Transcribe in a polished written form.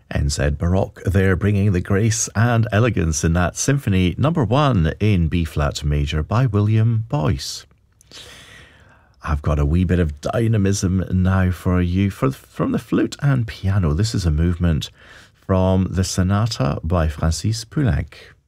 NZ Baroque there, bringing the grace and elegance in that Symphony Number 1 in B-flat major by William Boyce. I've got a wee bit of dynamism now for you from the flute and piano. This is a movement from the Sonata by Francis Poulenc.